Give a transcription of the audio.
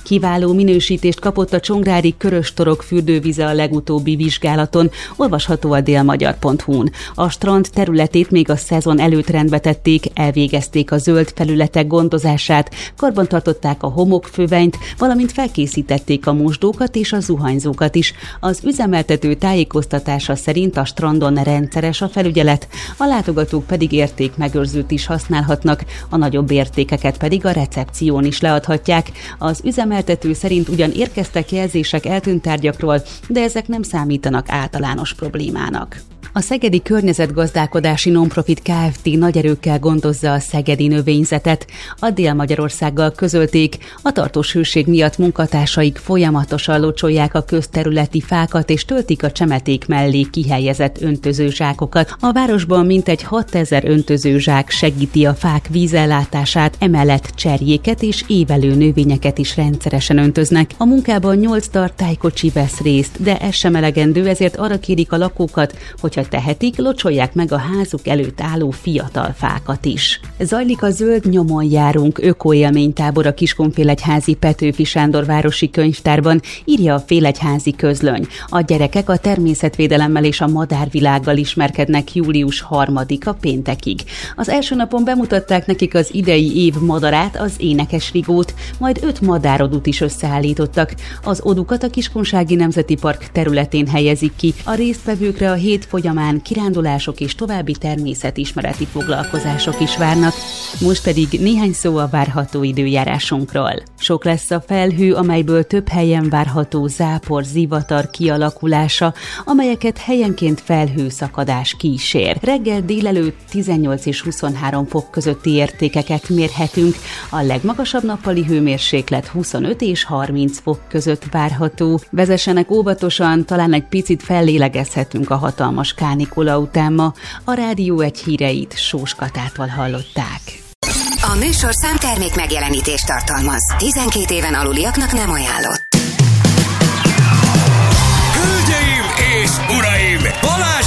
Kiváló minősítést kapott a csongrádi Köröstorok fürdővíze a legutóbbi vizsgálaton, olvasható a délmagyar.hu-n. A strand területét még a szezon előtt rendbe tették, elvégezték a zöld felületek gondozását, karbantartották a homokfövenyt, valamint felkészítették a mosdókat és a zuhanyzókat is. Az üzemeltető tájékoztatása szerint a strandon rendszeres a felügyelet, a látogatók pedig értékmegőrzőt is használhatnak, a nagyobb értékeket pedig a recepción is leadhatják. Az üzemeltető szerint ugyan érkeztek jelzések eltűnt tárgyakról, de ezek nem számítanak általános problémának. A Szegedi Környezetgazdálkodási Nonprofit Kft. Nagy erőkkel gondozza a szegedi növényzetet. A Dél-Magyarországgal közölték, a tartós hőség miatt munkatársaik folyamatosan locsolják a közterületi fákat és töltik a csemeték mellé kihelyezett öntözőzsákokat. A városban mintegy 6000 öntözőzsák segíti a fák vízellátását, emellett cserjéket és évelő növényeket is rendszeresen öntöznek. A munkában 8 tartálykocsi vesz részt, de ez sem elegendő, ezért arra kérik a lakókat, hogyha tehetik, locsolják meg a házuk előtt álló fiatal fákat is. Zajlik a Zöld nyomon járunk ökoélménytábor a Kiskunfélegyházi Petőfi Sándor városi könyvtárban, írja a Félegyházi Közlöny. A gyerekek a természetvédelemmel és a madárvilággal ismerkednek július 3-a péntekig. Az első napon bemutatták nekik az idei év madarát, az énekesrigót, majd 5 madárodut is összeállítottak. Az odukat a Kiskunsági Nemzeti Park területén helyezik ki. A résztvevőkre a hét folyamán kirándulások és további természetismereti foglalkozások is várnak. Most pedig néhány szó a várható időjárásunkról. Sok lesz a felhő, amelyből több helyen várható zápor, zivatar kialakulása, amelyeket helyenként felhőszakadás kísér. Reggel délelőtt 18 és 23 fok közötti értékeket mérhetünk, a legmagasabb nappali hőmérséklet 25 és 30 fok között várható. Vezessenek óvatosan, talán egy picit fellélegezhetünk a hatalmas kánikula után ma. A Rádió 1 híreit Sós Katától hallották. A műsorszám termék megjelenítést tartalmaz. 12 éven aluliaknak nem ajánlott. Hölgyeim és uraim!